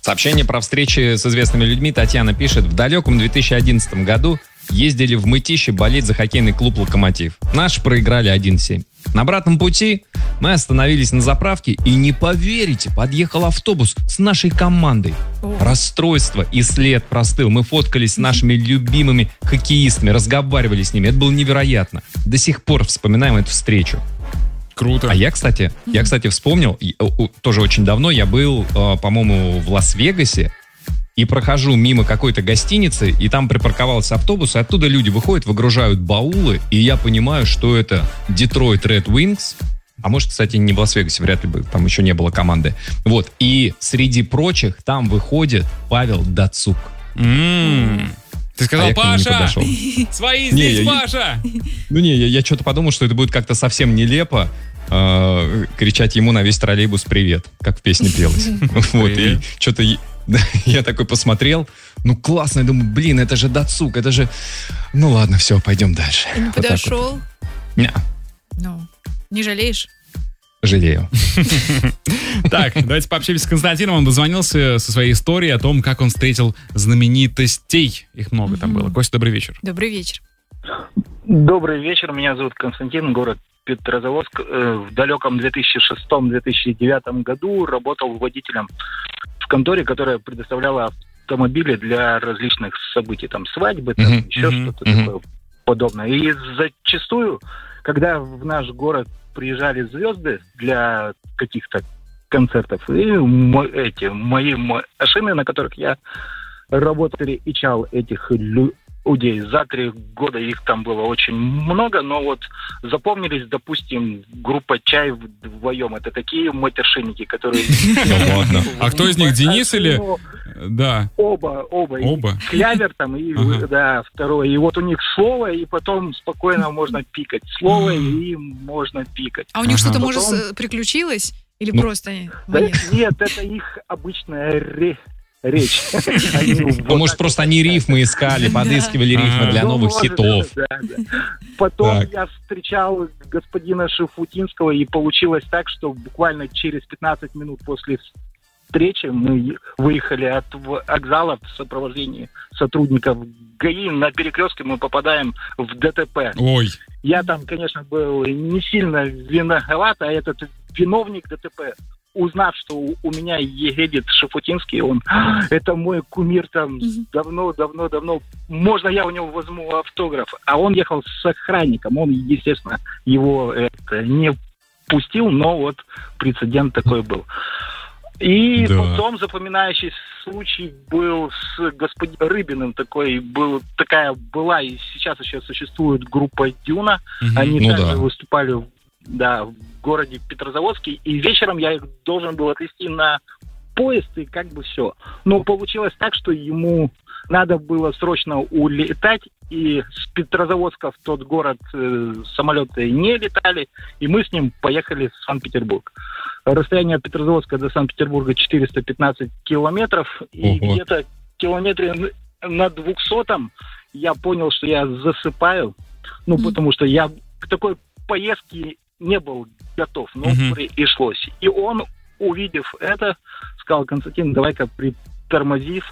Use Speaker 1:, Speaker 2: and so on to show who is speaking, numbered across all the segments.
Speaker 1: Сообщение про встречи с известными людьми. Татьяна пишет: в далеком 2011 году ездили в Мытищи болеть за хоккейный клуб «Локомотив». Наши проиграли 1-7. На обратном пути мы остановились на заправке, и не поверите, подъехал автобус с нашей командой. Расстройство и след простыл. Мы фоткались с нашими любимыми хоккеистами, разговаривали с ними. Это было невероятно. До сих пор вспоминаем эту встречу.
Speaker 2: Круто.
Speaker 1: А я, кстати, вспомнил, тоже очень давно я был, по-моему, в Лас-Вегасе, и прохожу мимо какой-то гостиницы, и там припарковался автобус, и оттуда люди выходят, выгружают баулы, и я понимаю, что это Detroit Red Wings, а может, кстати, не в Лас-Вегасе, вряд ли бы, там еще не было команды. Вот, и среди прочих там выходит Павел Дацук.
Speaker 2: Ты сказал: Паша! Свои здесь, Паша!
Speaker 1: Я что-то подумал, что это будет как-то совсем нелепо, кричать ему на весь троллейбус «Привет», как в песне пелось. Вот, и что-то я такой посмотрел, классно, я думаю, блин, это же Дацук, это же... Ну ладно, все, пойдем дальше.
Speaker 3: И не подошел?
Speaker 1: Не.
Speaker 3: Не жалеешь?
Speaker 1: Жалею.
Speaker 2: Так, давайте пообщаемся с Константином. Он дозвонился со своей историей о том, как он встретил знаменитостей. Их много там было. Костя, добрый вечер.
Speaker 3: Добрый вечер.
Speaker 4: Добрый вечер. Меня зовут Константин, город Петрозаводск. В далеком 2006-2009 году работал водителем в конторе, которая предоставляла автомобили для различных событий, там свадьбы, там еще что-то такое подобное. И зачастую, когда в наш город приезжали звезды для каких-то концертов, и мои машины, на которых я работал, встречал этих людей. За 3 года их там было очень много, но вот запомнились, допустим, группа «Чай» вдвоем. Это такие матершинники, которые...
Speaker 2: А кто из них, Денис или... Да.
Speaker 4: Оба. Клявер там, и второй. И вот у них слово, и потом спокойно можно пикать. Слово, и можно пикать.
Speaker 3: А у них что-то, может, приключилось? Или просто...
Speaker 4: Нет, это их обычная речь.
Speaker 1: Может, просто они рифмы искали, подыскивали рифмы для новых хитов.
Speaker 4: Потом я встречал господина Шафутинского, и получилось так, что буквально через 15 минут после встречи мы выехали от вокзала в сопровождении сотрудников ГАИ. На перекрестке мы попадаем в ДТП.
Speaker 2: Ой.
Speaker 4: Я там, конечно, был не сильно виноват, а этот виновник ДТП, узнав, что у меня едет Шафутинский, он: это мой кумир там давно, можно я у него возьму автограф? А он ехал с охранником, он, естественно, его не пустил, но вот прецедент такой был. И потом запоминающий случай был с господином Рыбиным, была, и сейчас еще существует группа «Дюна», они также выступали в городе Петрозаводске, и вечером я их должен был отвезти на поезд, и как бы все. Но получилось так, что ему надо было срочно улетать, и с Петрозаводска в тот город самолеты не летали, и мы с ним поехали в Санкт-Петербург. Расстояние от Петрозаводска до Санкт-Петербурга 415 километров, и где-то километре на 200-м я понял, что я засыпаю, потому что я к такой поездке не был готов, но пришлось. И он, увидев это, сказал: Константин, давай-ка притормозив.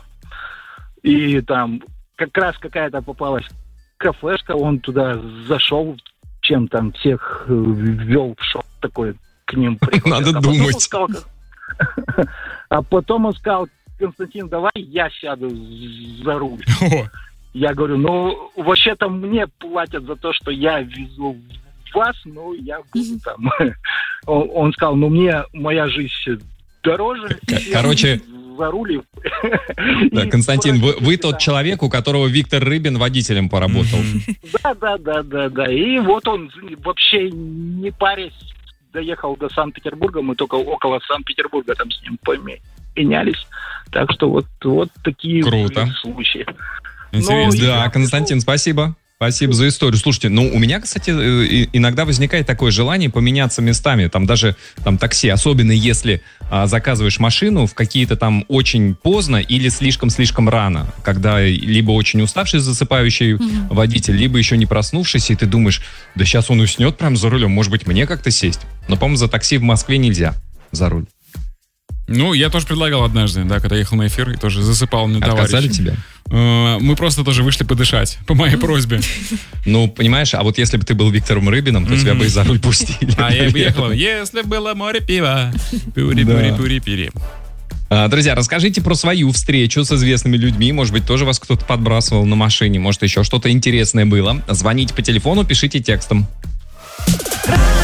Speaker 4: И там как раз какая-то попалась кафешка, он туда зашел, чем там всех ввел в шок такой, к ним приходит.
Speaker 1: Надо думать.
Speaker 4: А потом он сказал: Константин, давай я сяду за руль. Я говорю: вообще-то мне платят за то, что я везу вас, но я буду там. Он сказал: мне моя жизнь дороже.
Speaker 1: Короче,
Speaker 4: за руль.
Speaker 1: Да, Константин, вы тот человек, у которого Виктор Рыбин водителем поработал.
Speaker 4: Да. И вот он вообще не парясь доехал до Санкт-Петербурга, мы только около Санкт-Петербурга там с ним поменялись. Так что вот такие случаи.
Speaker 1: Интересно. Да, Константин, спасибо. Спасибо за историю. Слушайте, у меня, кстати, иногда возникает такое желание поменяться местами. Там даже такси, особенно если заказываешь машину в какие-то там очень поздно или слишком-слишком рано, когда либо очень уставший засыпающий водитель, либо еще не проснувшийся, и ты думаешь: да сейчас он уснет прямо за рулем, может быть, мне как-то сесть. Но, по-моему, за такси в Москве нельзя за руль.
Speaker 2: Ну, я тоже предлагал однажды, да, когда ехал на эфир, и тоже засыпал мне товарищ.
Speaker 1: Отказали тебе?
Speaker 2: Мы просто тоже вышли подышать, по моей просьбе.
Speaker 1: Ну, понимаешь, а вот если бы ты был Виктором Рыбиным, то тебя бы и за руль пустили.
Speaker 2: А я бы ехал, если было море пива, пюри-пюри-пюри-пюри.
Speaker 1: Друзья, расскажите про свою встречу с известными людьми. Может быть, тоже вас кто-то подбрасывал на машине. Может, еще что-то интересное было. Звоните по телефону, пишите текстом.